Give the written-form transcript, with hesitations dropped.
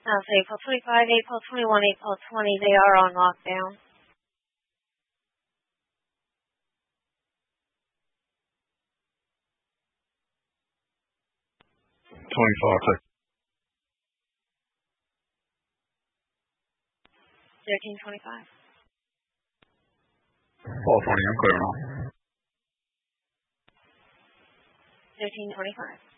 So April 25, April 21, April 20, they are on lockdown. $25. 1325. $420, I'm clear now. 1325.